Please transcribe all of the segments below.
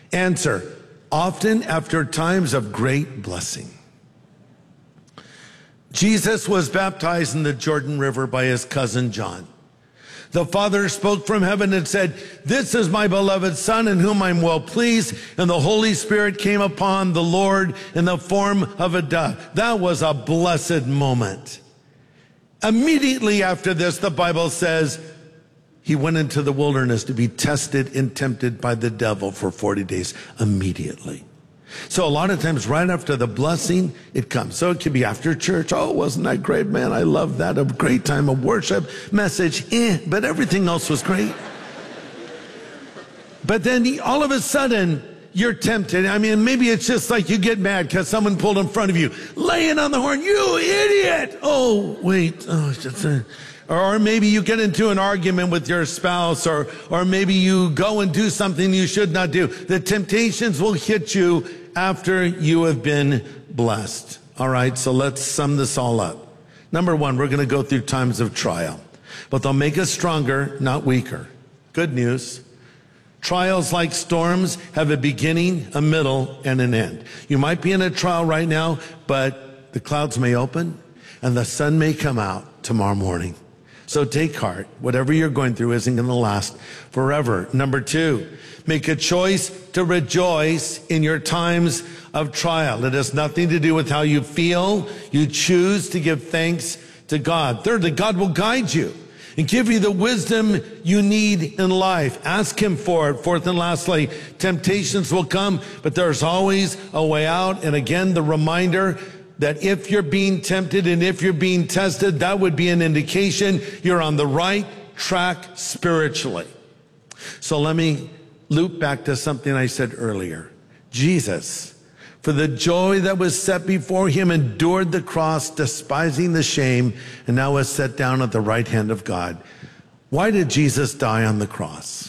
Answer, often after times of great blessing. Jesus was baptized in the Jordan River by his cousin John. The Father spoke from heaven and said, "This is my beloved Son in whom I'm well pleased." And the Holy Spirit came upon the Lord in the form of a dove. That was a blessed moment. Immediately after this, the Bible says, he went into the wilderness to be tested and tempted by the devil for 40 days immediately. So a lot of times right after the blessing, it comes. So it could be after church. Oh, wasn't that great, man? I love that. A great time of worship, message, but everything else was great. But then all of a sudden, you're tempted. I mean, maybe it's just like you get mad because someone pulled in front of you, laying on the horn, you idiot. Oh, wait. Oh, or maybe you get into an argument with your spouse, or maybe you go and do something you should not do. The temptations will hit you after you have been blessed. All right, so let's sum this all up. Number one, we're going to go through times of trial, but they'll make us stronger, not weaker. Good news. Trials, like storms, have a beginning, a middle, and an end. You might be in a trial right now, but the clouds may open and the sun may come out tomorrow morning. So take heart. Whatever you're going through isn't going to last forever. Number two, make a choice to rejoice in your times of trial. It has nothing to do with how you feel. You choose to give thanks to God. Thirdly, God will guide you and give you the wisdom you need in life. Ask him for it. Fourth and lastly, temptations will come, but there's always a way out. And again, the reminder that if you're being tempted and if you're being tested, that would be an indication you're on the right track spiritually. So let me loop back to something I said earlier. Jesus, for the joy that was set before him, endured the cross, despising the shame, and now is set down at the right hand of God. Why did Jesus die on the cross?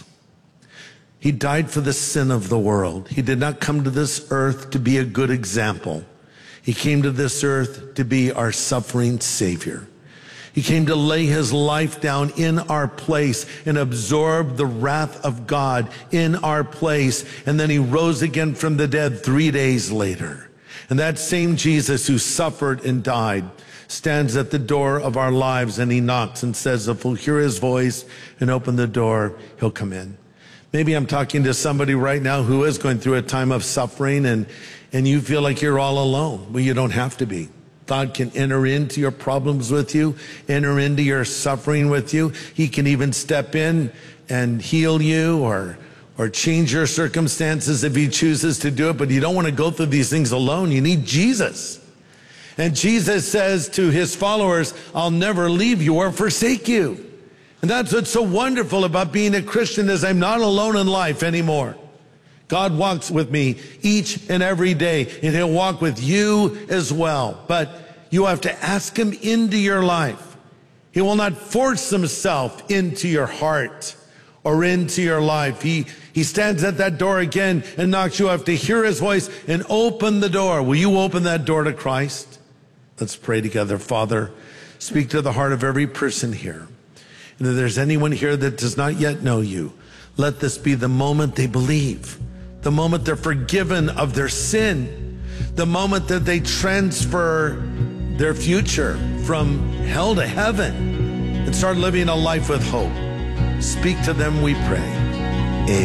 He died for the sin of the world. He did not come to this earth to be a good example. He came to this earth to be our suffering Savior. He came to lay his life down in our place and absorb the wrath of God in our place. And then he rose again from the dead 3 days later. And that same Jesus who suffered and died stands at the door of our lives, and he knocks and says, if we'll hear his voice and open the door, he'll come in. Maybe I'm talking to somebody right now who is going through a time of suffering and you feel like you're all alone. Well, you don't have to be. God can enter into your problems with you, enter into your suffering with you. He can even step in and heal you or change your circumstances if he chooses to do it. But you don't want to go through these things alone. You need Jesus. And Jesus says to his followers, I'll never leave you or forsake you. And that's what's so wonderful about being a Christian, is I'm not alone in life anymore. God walks with me each and every day, and he'll walk with you as well. But you have to ask him into your life. He will not force himself into your heart or into your life. He stands at that door again and knocks. You have to hear his voice and open the door. Will you open that door to Christ? Let's pray together. Father, speak to the heart of every person here. And if there's anyone here that does not yet know you, let this be the moment they believe. The moment they're forgiven of their sin, the moment that they transfer their future from hell to heaven and start living a life with hope. Speak to them, we pray.